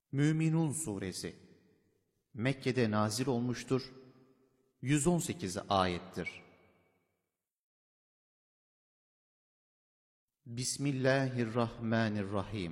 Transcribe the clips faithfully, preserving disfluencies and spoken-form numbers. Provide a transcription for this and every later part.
Müminun Suresi Mekke'de nazil olmuştur. yüz on sekiz ayettir. Bismillahirrahmanirrahim.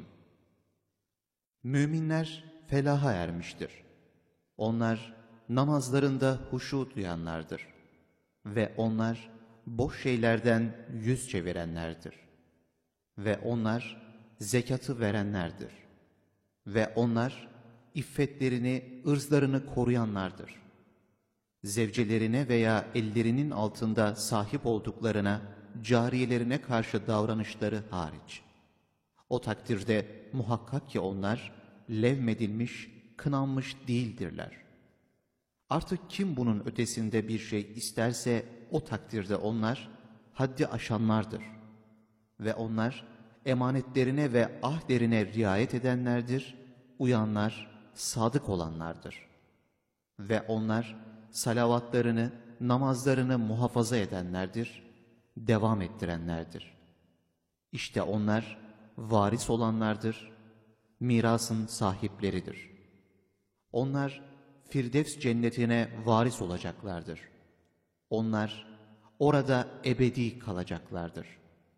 Müminler felaha ermiştir. Onlar namazlarında huşu duyanlardır. Ve onlar boş şeylerden yüz çevirenlerdir. Ve onlar zekatı verenlerdir. Ve onlar iffetlerini, ırzlarını koruyanlardır. Zevcelerine veya ellerinin altında sahip olduklarına, cariyelerine karşı davranışları hariç. O takdirde muhakkak ki onlar levmedilmiş, kınanmış değildirler. Artık kim bunun ötesinde bir şey isterse o takdirde onlar haddi aşanlardır. Ve onlar emanetlerine ve ahdlerine riayet edenlerdir, uyanlar, sadık olanlardır. Ve onlar salavatlarını, namazlarını muhafaza edenlerdir, devam ettirenlerdir. İşte onlar varis olanlardır, mirasın sahipleridir. Onlar Firdevs cennetine varis olacaklardır. Onlar orada ebedi kalacaklardır.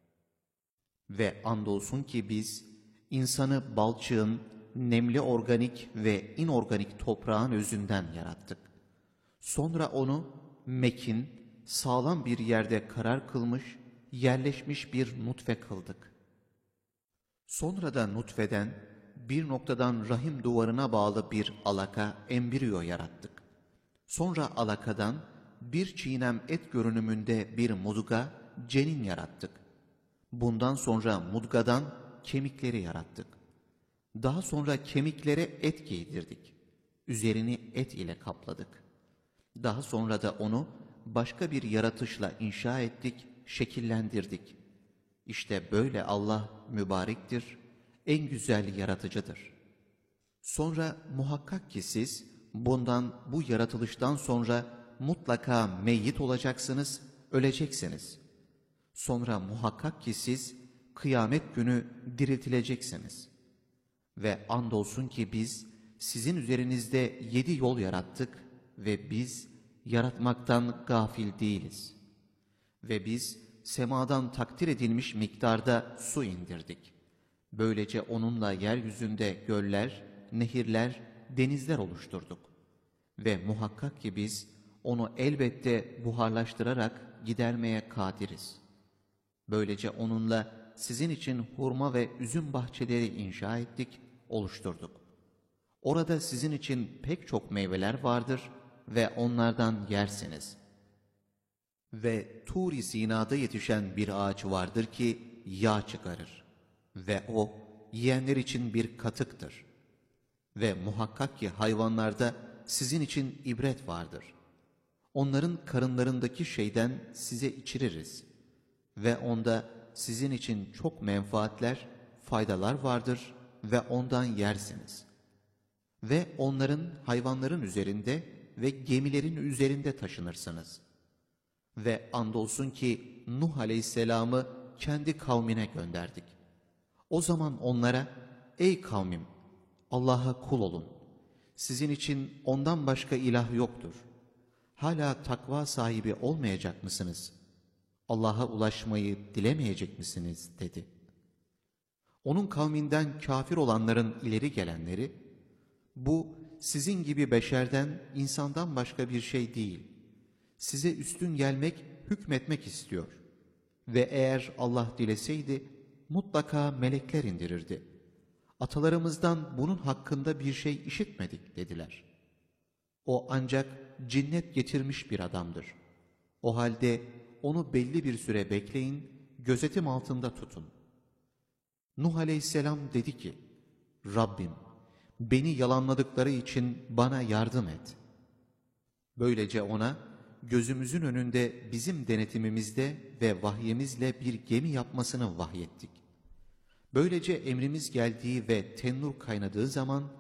Ve andolsun ki biz insanı balçığın, nemli organik ve inorganik toprağın özünden yarattık. Sonra onu mekin, sağlam bir yerde karar kılmış, yerleşmiş bir nutfe kıldık. Sonra da nutfeden, bir noktadan rahim duvarına bağlı bir alaka, embriyo yarattık. Sonra alakadan, bir çiğnem et görünümünde bir mudga, cenin yarattık. Bundan sonra mudgadan kemikleri yarattık. Daha sonra kemiklere et giydirdik. Üzerini et ile kapladık. Daha sonra da onu başka bir yaratışla inşa ettik, şekillendirdik. İşte böyle Allah mübarektir, en güzel yaratıcıdır. Sonra muhakkak ki siz bundan, bu yaratılıştan sonra mutlaka meyyit olacaksınız, öleceksiniz. Sonra muhakkak ki siz kıyamet günü diriltileceksiniz. Ve andolsun ki biz sizin üzerinizde yedi yol yarattık ve biz yaratmaktan gafil değiliz. Ve biz semadan takdir edilmiş miktarda su indirdik. Böylece onunla yeryüzünde göller, nehirler, denizler oluşturduk. Ve muhakkak ki biz onu elbette buharlaştırarak gidermeye kadiriz. Böylece onunla sizin için hurma ve üzüm bahçeleri inşa ettik, oluşturduk. Orada sizin için pek çok meyveler vardır ve onlardan yersiniz. Ve Tur-i Sina'da yetişen bir ağaç vardır ki yağ çıkarır. Ve o yiyenler için bir katıktır. Ve muhakkak ki hayvanlarda sizin için ibret vardır. Onların karınlarındaki şeyden size içiririz. Ve onda sizin için çok menfaatler, faydalar vardır ve ondan yersiniz. Ve onların hayvanların üzerinde ve gemilerin üzerinde taşınırsınız. Ve andolsun ki Nuh Aleyhisselam'ı kendi kavmine gönderdik. O zaman onlara, ey kavmim, Allah'a kul olun. Sizin için ondan başka ilah yoktur. Hala takva sahibi olmayacak mısınız? Allah'a ulaşmayı dilemeyecek misiniz? Dedi. Onun kavminden kafir olanların ileri gelenleri, bu sizin gibi beşerden, insandan başka bir şey değil. Size üstün gelmek, hükmetmek istiyor. Ve eğer Allah dileseydi, mutlaka melekler indirirdi. Atalarımızdan bunun hakkında bir şey işitmedik dediler. O ancak cinnet getirmiş bir adamdır. O halde onu belli bir süre bekleyin, gözetim altında tutun. Nuh Aleyhisselam dedi ki, Rabbim, beni yalanladıkları için bana yardım et. Böylece ona, gözümüzün önünde bizim denetimimizde ve vahyimizle bir gemi yapmasını vahyettik. Böylece emrimiz geldiği ve tennur kaynadığı zaman